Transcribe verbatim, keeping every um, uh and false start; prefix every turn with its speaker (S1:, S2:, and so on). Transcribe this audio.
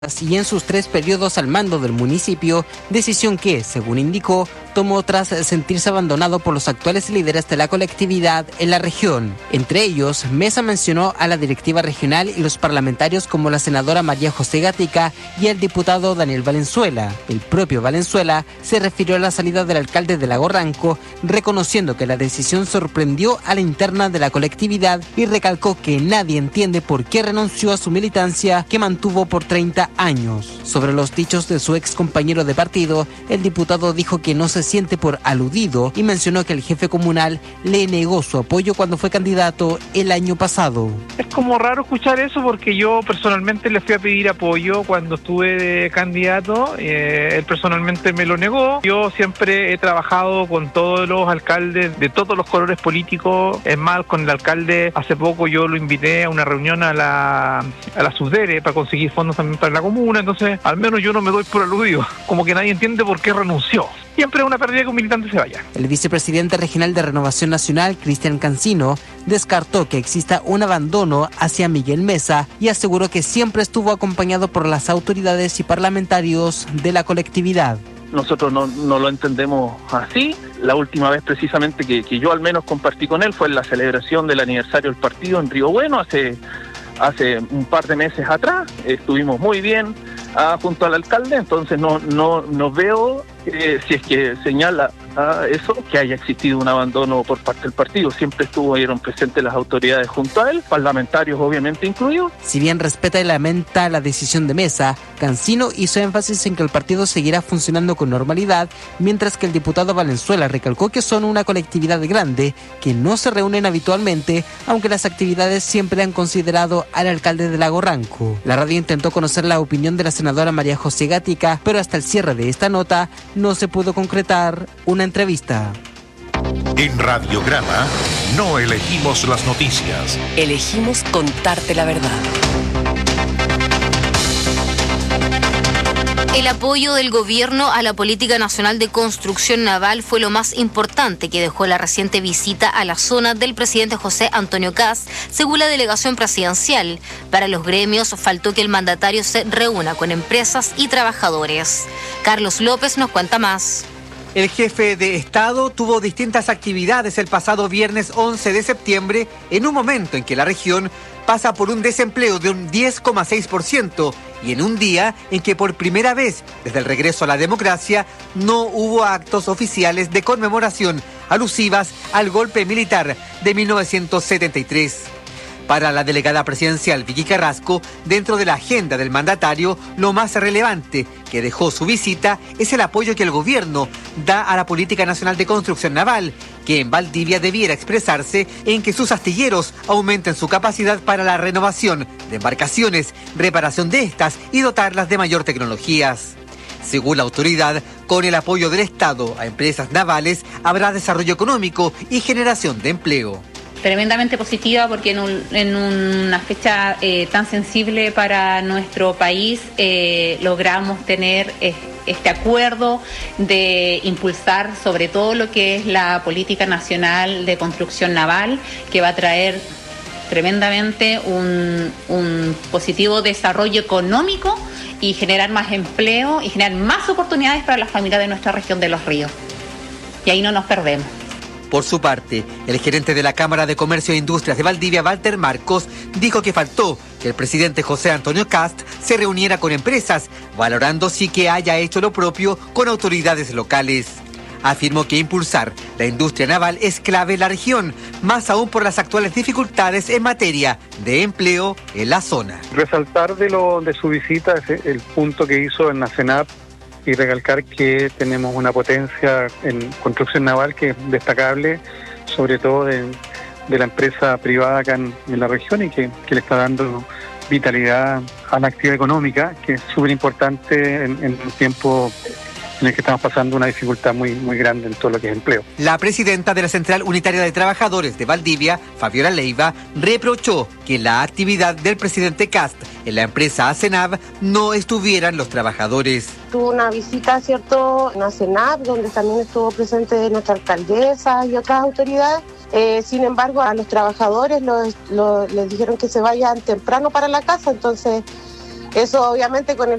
S1: y en sus tres periodos al mando del municipio, decisión que, según indicó, tomó tras sentirse abandonado por los actuales líderes de la colectividad en la región. Entre ellos, Mesa mencionó a la directiva regional y los parlamentarios como la senadora María José Gatica y el diputado Daniel Valenzuela. El propio Valenzuela se refirió a la salida del alcalde de Lago Ranco, reconociendo que la decisión sorprendió a la interna de la colectividad y recalcó que nadie entiende por qué renunció a su militancia que mantuvo por treinta años. Sobre los dichos de su ex compañero de partido, el diputado dijo que no se siente por aludido y mencionó que el jefe comunal le negó su apoyo cuando fue candidato el año pasado.
S2: Es como raro escuchar eso porque yo personalmente le fui a pedir apoyo cuando estuve de candidato, eh, él personalmente me lo negó. Yo siempre he trabajado con todos los alcaldes de todos los colores políticos, es más, con el alcalde hace poco yo lo invité a una reunión a la, a la Subdere para conseguir fondos también para la comuna, entonces al menos yo no me doy por aludido, como que nadie entiende por qué renunció. Siempre es una pérdida que un militante se vaya.
S1: El vicepresidente regional de Renovación Nacional, Cristian Cancino, descartó que exista un abandono hacia Miguel Mesa y aseguró que siempre estuvo acompañado por las autoridades y parlamentarios de la colectividad.
S3: Nosotros no, no lo entendemos así. La última vez precisamente que, que yo al menos compartí con él fue en la celebración del aniversario del partido en Río Bueno, hace, hace un par de meses atrás. Estuvimos muy bien ah, junto al alcalde, entonces no, no, no veo eh, si es que señala ah, eso, que haya existido un abandono por parte del partido. Siempre estuvieron presentes las autoridades junto a él, parlamentarios obviamente incluidos.
S1: Si bien respeta y lamenta la decisión de Mesa, Cancino hizo énfasis en que el partido seguirá funcionando con normalidad, mientras que el diputado Valenzuela recalcó que son una colectividad grande, que no se reúnen habitualmente, aunque las actividades siempre han considerado al alcalde de Lago Ranco. La radio intentó conocer la opinión de la senadora María José Gatica, pero hasta el cierre de esta nota no se pudo concretar una entrevista.
S4: En Radiograma no elegimos las noticias.
S5: Elegimos contarte la verdad.
S6: El apoyo del gobierno a la política nacional de construcción naval fue lo más importante que dejó la reciente visita a la zona del presidente José Antonio Kast, según la delegación presidencial. Para los gremios faltó que el mandatario se reúna con empresas y trabajadores. Carlos López nos cuenta más.
S7: El jefe de Estado tuvo distintas actividades el pasado viernes once de septiembre, en un momento en que la región pasa por un desempleo de un diez coma seis por ciento y en un día en que por primera vez desde el regreso a la democracia no hubo actos oficiales de conmemoración alusivas al golpe militar de mil novecientos setenta y tres. Para la delegada presidencial Vicky Carrasco, dentro de la agenda del mandatario, lo más relevante que dejó su visita es el apoyo que el gobierno da a la política nacional de construcción naval, que en Valdivia debiera expresarse en que sus astilleros aumenten su capacidad para la renovación de embarcaciones, reparación de estas y dotarlas de mayor tecnologías. Según la autoridad, con el apoyo del Estado a empresas navales habrá desarrollo económico y generación de empleo.
S8: Tremendamente positiva porque en, un, en una fecha eh, tan sensible para nuestro país eh, logramos tener eh, este acuerdo de impulsar sobre todo lo que es la política nacional de construcción naval, que va a traer tremendamente un, un positivo desarrollo económico y generar más empleo y generar más oportunidades para las familias de nuestra región de Los Ríos. Y ahí no nos perdemos.
S7: Por su parte, el gerente de la Cámara de Comercio e Industrias de Valdivia, Walter Marcos, dijo que faltó que el presidente José Antonio Kast se reuniera con empresas, valorando sí que haya hecho lo propio con autoridades locales. Afirmó que impulsar la industria naval es clave en la región, más aún por las actuales dificultades en materia de empleo en la zona.
S9: Resaltar de, lo, de su visita es el punto que hizo en la CENAP y recalcar que tenemos una potencia en construcción naval que es destacable, sobre todo de, de la empresa privada acá en, en la región y que, que le está dando vitalidad a la actividad económica, que es súper importante en, en un tiempo en el que estamos pasando una dificultad muy, muy grande en todo lo que es empleo.
S7: La presidenta de la Central Unitaria de Trabajadores de Valdivia, Fabiola Leiva, reprochó que en la actividad del presidente Kast en la empresa ACENAV no estuvieran los trabajadores.
S10: Tuvo una visita, ¿cierto?, en ACENAV, donde también estuvo presente nuestra alcaldesa y otras autoridades. Eh, sin embargo, a los trabajadores los, los, les dijeron que se vayan temprano para la casa, entonces Eso obviamente con el